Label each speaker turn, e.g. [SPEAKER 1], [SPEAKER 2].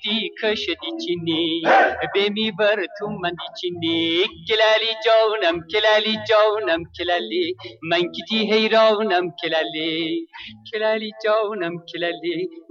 [SPEAKER 1] دی کشدی چینی بمی بر تو من دی چینی کلالی جانم کلالی من کتی حیرانم کلالی جانم کلالی